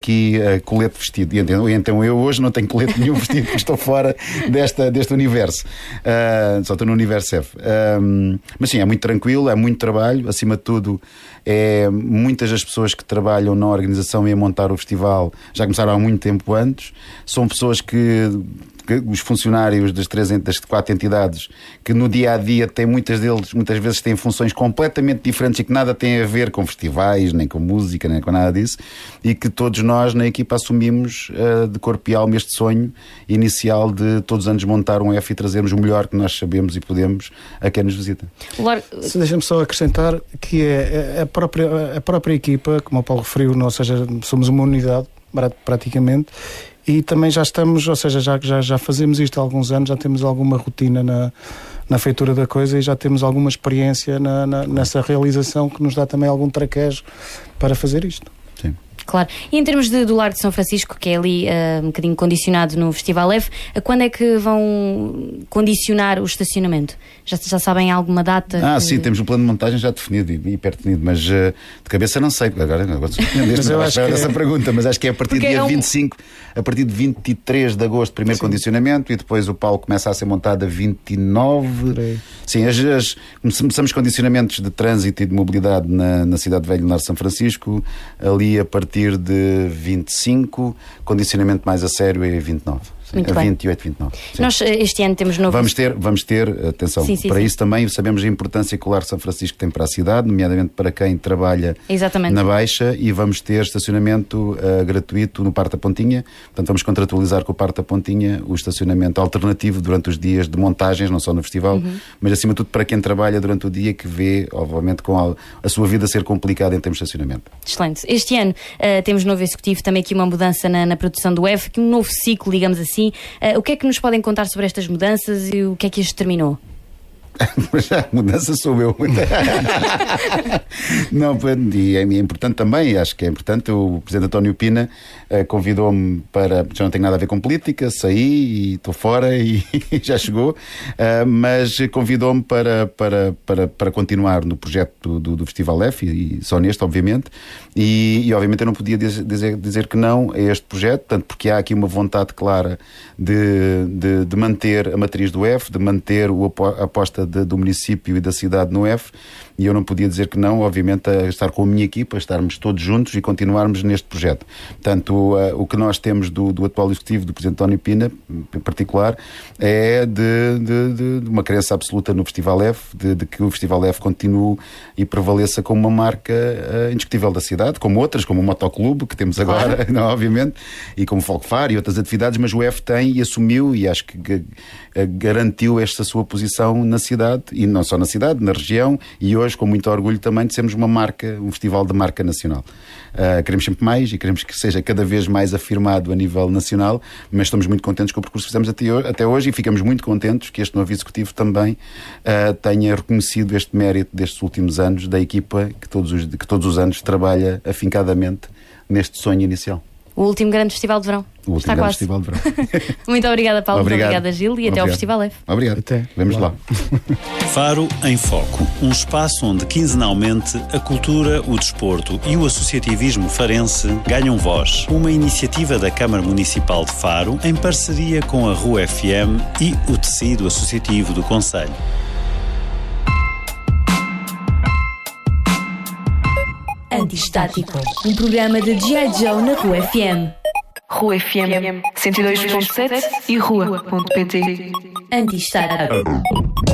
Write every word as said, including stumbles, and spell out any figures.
aqui uh, colete vestido. E então, então eu hoje não tenho colete nenhum vestido, porque estou fora desta, deste universo. Uh, só estou no universo F. Uh, mas sim, é muito tranquilo, é muito trabalho. Acima de tudo, é, muitas das pessoas que trabalham na organização e a montar o festival já começaram há muito tempo antes. São pessoas que, que os funcionários das, três, das quatro entidades, que no dia a dia têm, muitas deles, muitas vezes têm funções completamente diferentes e que nada têm a ver com festivais, nem com música, nem com nada disso, e que todos nós na equipa assumimos uh, de corpo e alma este sonho inicial de todos os anos montar um F e trazermos o melhor que nós sabemos e podemos a quem nos visita. Deixa-me só acrescentar que é a própria, a própria equipa, como o Paulo referiu, ou seja, somos uma unidade praticamente, e também já estamos, ou seja, já, já, já fazemos isto há alguns anos, já temos alguma rotina na, na feitura da coisa e já temos alguma experiência na, na, nessa realização que nos dá também algum traquejo para fazer isto. Sim. Claro. E em termos de, do Largo de São Francisco, que é ali uh, um bocadinho condicionado no Festival F, uh, quando é que vão condicionar o estacionamento? Já, já sabem alguma data? Ah, que... sim, temos um plano de montagem já definido e hiper definido, mas uh, de cabeça não sei, agora não gosto dessa é... pergunta, mas acho que é a partir do dia é um... vinte e cinco, a partir de vinte e três de agosto, primeiro sim. condicionamento, e depois o palco começa a ser montado a vinte e nove. Sim, as, as, começamos condicionamentos de trânsito e de mobilidade na, na cidade velha de Largo de São Francisco, ali a partir de vinte e cinco, condicionamento mais a sério é vinte e nove. Sim, a vinte e oito, vinte e nove. Sim. Nós este ano temos novo... Vamos ter, vamos ter atenção, sim, sim, para sim. isso também sabemos a importância que o Largo de São Francisco tem para a cidade, nomeadamente para quem trabalha Exatamente. Na Baixa, e vamos ter estacionamento uh, gratuito no Parque da Pontinha. Portanto, vamos contratualizar com o Parque da Pontinha o estacionamento alternativo durante os dias de montagens, não só no festival, uhum. mas acima de tudo para quem trabalha durante o dia, que vê, obviamente, com a, a sua vida ser complicada em termos de estacionamento. Excelente. Este ano uh, temos novo executivo, também aqui uma mudança na, na produção do F, um novo ciclo, digamos assim. Uh, o que é que nos podem contar sobre estas mudanças e o que é que as determinou? Mas a mudança sou eu. Não, e é importante também, acho que é importante. O Presidente António Pina uh, convidou-me para. Já não tenho nada a ver com política, saí e estou fora e já chegou, uh, mas convidou-me para, para, para, para continuar no projeto do, do Festival F, e, e só neste, obviamente, e, e obviamente eu não podia dizer, dizer que não a este projeto, tanto porque há aqui uma vontade clara de, de, de manter a matriz do F, de manter o, a aposta de, do município e da cidade no F, e eu não podia dizer que não, obviamente, a estar com a minha equipa, a estarmos todos juntos e continuarmos neste projeto. Portanto, o, o que nós temos do, do atual executivo, do Presidente António Pina, em particular, é de, de, de uma crença absoluta no Festival F, de, de que o Festival F continue e prevaleça como uma marca uh, indiscutível da cidade, como outras, como o Motoclube, que temos agora, claro. Não, obviamente, e como o Folcfar e outras atividades, mas o F tem e assumiu, e acho que g- garantiu esta sua posição na cidade, e não só na cidade, na região, e hoje com muito orgulho também de sermos uma marca, um festival de marca nacional. Uh, queremos sempre mais e queremos que seja cada vez mais afirmado a nível nacional, mas estamos muito contentes com o percurso que fizemos até hoje, até hoje e ficamos muito contentes que este novo executivo também uh, tenha reconhecido este mérito destes últimos anos da equipa que todos os, que todos os anos trabalha afincadamente neste sonho inicial. O último grande festival de verão. O último Está grande quase. Festival de verão. Muito obrigada, Paulo. Obrigado. Muito obrigada, Gil. E Obrigado. até ao Festival F. Obrigado. Até. Vamos lá. Faro em Foco. Um espaço onde quinzenalmente a cultura, o desporto e o associativismo farense ganham voz. Uma iniciativa da Câmara Municipal de Faro em parceria com a Rua F M e o tecido associativo do concelho. Antistático, um programa de G I. Joe na Rua F M. Rua F M cento e dois ponto sete e rua ponto pt. Antistático.